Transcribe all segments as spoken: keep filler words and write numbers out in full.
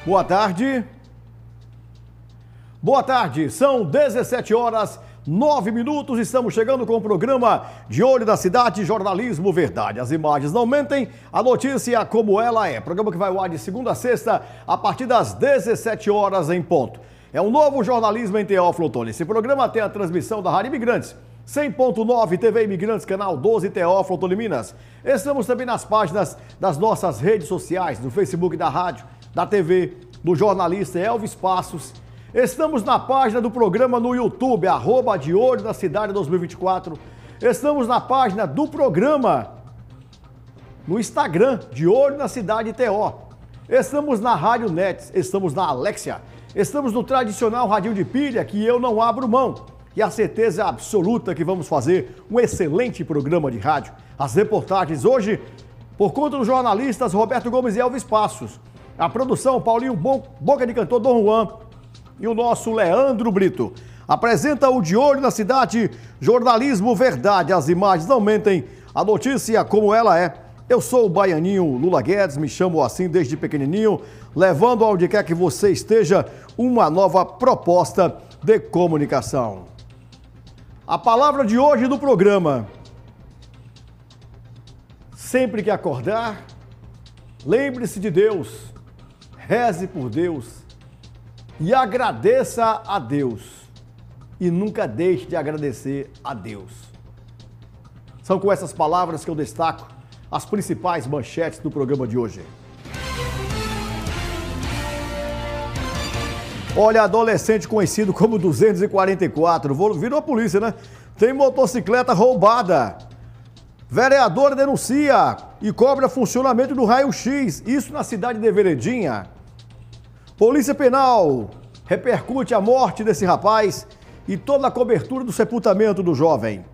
Boa tarde. Boa tarde, são dezessete horas, nove minutos, estamos chegando com o programa De Olho da Cidade, Jornalismo Verdade. As imagens não mentem, a notícia como ela é. Programa que vai ao ar de segunda a sexta, a partir das dezessete horas em ponto. É um novo jornalismo em Teófilo Otoni. Esse programa tem a transmissão da Rádio Imigrantes, cem ponto nove T V Imigrantes, canal doze, Teófilo Otoni, Minas. Estamos também nas páginas das nossas redes sociais, no Facebook da rádio, da T V, do jornalista Elvis Passos. Estamos na página do programa no YouTube, arroba De Olho da Cidade dois mil e vinte e quatro. Estamos na página do programa no Instagram, De Olho na Cidade T O. Estamos na Rádio Net, estamos na Alexia. Estamos no tradicional radinho de pilha, que eu não abro mão. E a certeza é absoluta que vamos fazer um excelente programa de rádio. As reportagens hoje, por conta dos jornalistas Roberto Gomes e Elvis Passos. A produção, Paulinho Boca de Cantor, Dom Juan. E o nosso Leandro Brito. Apresenta o De Olho na Cidade, Jornalismo Verdade. As imagens não mentem, a notícia como ela é. Eu sou o baianinho Lula Guedes, me chamo assim desde pequenininho, levando aonde quer que você esteja uma nova proposta de comunicação. A palavra de hoje do programa. Sempre que acordar, lembre-se de Deus, reze por Deus. E agradeça a Deus. E nunca deixe de agradecer a Deus. São com essas palavras que eu destaco as principais manchetes do programa de hoje. Olha, adolescente conhecido como duzentos e quarenta e quatro, virou a polícia, né? Tem motocicleta roubada. Vereadora denuncia e cobra funcionamento do raio-x. Isso na cidade de Veredinha. Polícia Penal repercute a morte desse rapaz e toda a cobertura do sepultamento do jovem.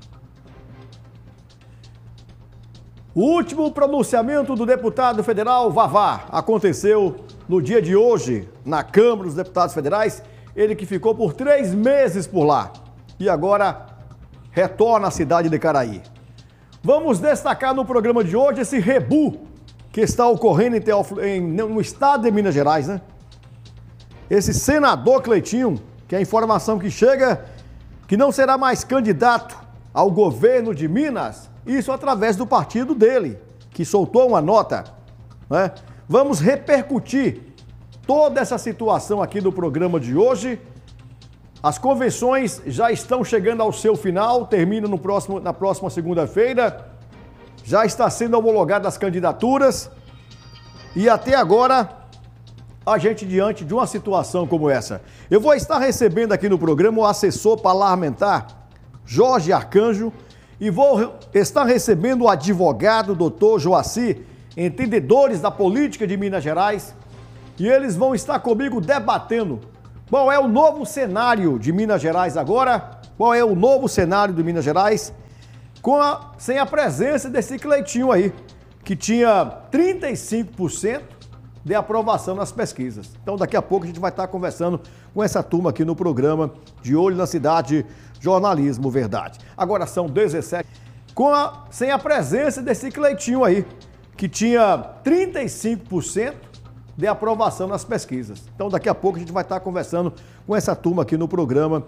O último pronunciamento do deputado federal Vavá aconteceu no dia de hoje na Câmara dos Deputados Federais. Ele que ficou por três meses por lá e agora retorna à cidade de Caraí. Vamos destacar no programa de hoje esse rebu que está ocorrendo em Teófilo, em, no estado de Minas Gerais, né? Esse senador Cleitinho, que é a informação que chega, que não será mais candidato ao governo de Minas, isso através do partido dele, que soltou uma nota, né? Vamos repercutir toda essa situação aqui no programa de hoje. As convenções já estão chegando ao seu final, termina no próximo, na próxima segunda-feira. Já está sendo homologadas as candidaturas e até agora a gente diante de uma situação como essa. Eu vou estar recebendo aqui no programa o assessor parlamentar Jorge Arcanjo e vou estar recebendo o advogado doutor Joaci, entendedores da política de Minas Gerais, e eles vão estar comigo debatendo qual é o novo cenário de Minas Gerais agora, qual é o novo cenário de Minas Gerais, com a, sem a presença desse Cleitinho aí, que tinha trinta e cinco por cento de aprovação nas pesquisas. Então daqui a pouco a gente vai estar conversando com essa turma aqui no programa De Olho na Cidade, Jornalismo Verdade. Agora são dezessete, com a, sem a presença desse Cleitinho aí, que tinha trinta e cinco por cento de aprovação nas pesquisas. Então daqui a pouco a gente vai estar conversando com essa turma aqui no programa